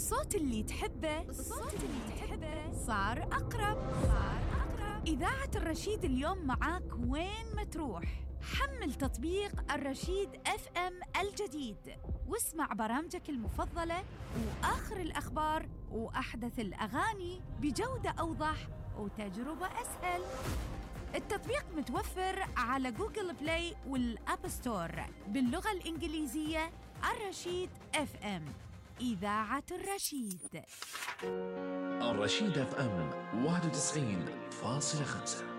الصوت اللي تحبه صار أقرب. إذاعة الرشيد اليوم معاك وين ما تروح. حمل تطبيق الرشيد FM الجديد واسمع برامجك المفضلة وآخر الأخبار وأحدث الأغاني بجودة أوضح وتجربة أسهل. التطبيق متوفر على جوجل بلاي والأب ستور باللغة الإنجليزية. الرشيد FM، إذاعة الرشيد. الرشيد FM 91.5.